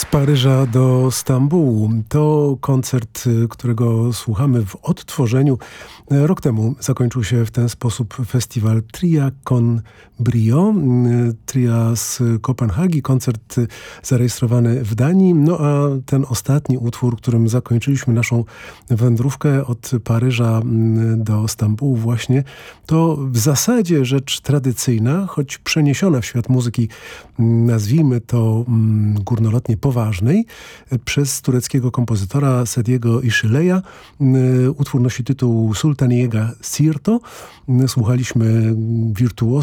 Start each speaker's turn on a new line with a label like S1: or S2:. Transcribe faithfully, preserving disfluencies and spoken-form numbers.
S1: Paryża do Stambułu. To koncert, którego słuchamy w odtworzeniu. Rok temu zakończył się w ten sposób festiwal Tria con Brio. Tria z Kopenhagi. Koncert zarejestrowany w Danii. No a ten ostatni utwór, którym zakończyliśmy naszą wędrówkę od Paryża do Stambułu właśnie, to w zasadzie rzecz tradycyjna, choć przeniesiona w świat muzyki, nazwijmy to górnolotnie poważnej, przez tureckiego kompozytora Sediego Iszyleja. Utwór nosi tytuł Sultaniega Sirto. Słuchaliśmy wirtuozo